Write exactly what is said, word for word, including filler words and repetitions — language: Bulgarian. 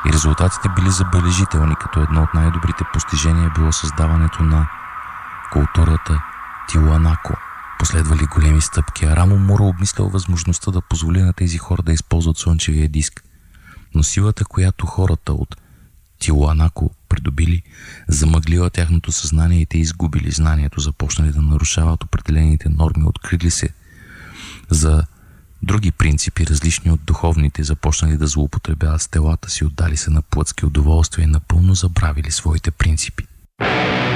И резултатите били забележителни, като едно от най-добрите постижения било създаването на културата Тиуанако. Последвали големи стъпки, а Рамо Муро обмислял възможността да позволи на тези хора да използват слънчевия диск. Но силата, която хората от Тиуанако придобили, замъглила тяхното съзнание и те изгубили знанието, започнали да нарушават определените норми, открили се за други принципи, различни от духовните, започнали да злоупотребяват с телата си, отдали се на плътски удоволствия и напълно забравили своите принципи.